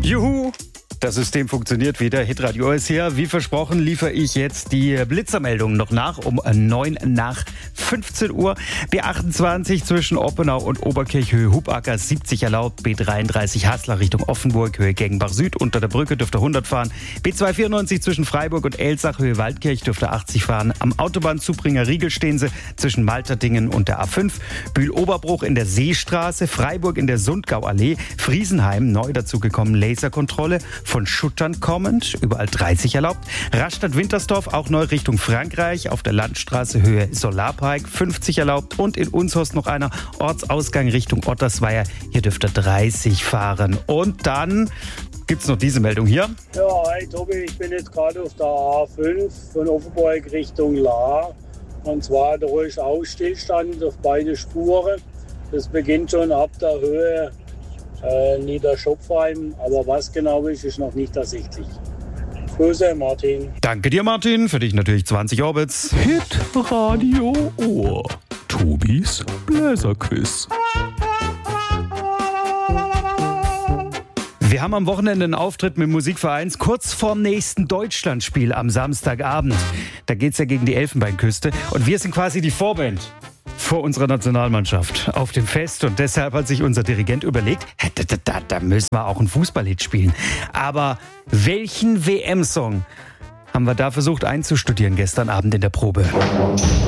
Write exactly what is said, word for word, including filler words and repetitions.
Juhu! Das System funktioniert wieder. Hitradio ist hier. Wie versprochen liefere ich jetzt die Blitzermeldung noch nach um neun nach fünfzehn Uhr. B achtundzwanzig zwischen Oppenau und Oberkirchhöhe Hubacker siebzig erlaubt. B dreiunddreißig Haslar Richtung Offenburg, Höhe Gengenbach Süd. Unter der Brücke dürfte hundert fahren. B zweihundertvierundneunzig zwischen Freiburg und Elsach, Höhe Waldkirch dürfte achtzig fahren. Am Autobahnzubringer Riegel stehen sie zwischen Malterdingen und der A fünf. Bühl-Oberbruch in der Seestraße. Freiburg in der Sundgauallee. Friesenheim neu dazugekommen. Laserkontrolle. Von Schuttern kommend, überall dreißig erlaubt. Rastatt-Wintersdorf auch neu Richtung Frankreich. Auf der Landstraße Höhe Solarpark fünfzig erlaubt. Und in Unshorst noch einer Ortsausgang Richtung Ottersweier. Hier dürfte dreißig fahren. Und dann gibt's noch diese Meldung hier. Ja, hi Tobi, ich bin jetzt gerade auf der A fünf von Offenburg Richtung Lahr. Und zwar da ist auch Stillstand auf beide Spuren. Das beginnt schon ab der Höhe Äh, Niederschopfheim, aber was genau ist, ist noch nicht ersichtlich. Grüße, Martin. Danke dir, Martin. Für dich natürlich zwanzig Orbits. Hit Radio Ohr. Tobis Bläserquiz. Wir haben am Wochenende einen Auftritt mit Musikvereins kurz vorm nächsten Deutschlandspiel am Samstagabend. Da geht's ja gegen die Elfenbeinküste und wir sind quasi die Vorband vor unserer Nationalmannschaft auf dem Fest. Und deshalb hat sich unser Dirigent überlegt, da, da, da müssen wir auch einen Fußballhit spielen. Aber welchen W M-Song haben wir da versucht einzustudieren gestern Abend in der Probe?